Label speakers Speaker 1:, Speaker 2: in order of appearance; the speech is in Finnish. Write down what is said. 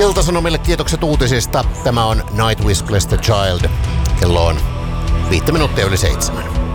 Speaker 1: Ilta-Sanomille kiitokset uutisista. Tämä on Night Wish Bless the Child. Kello on 5 minuuttia yli 7.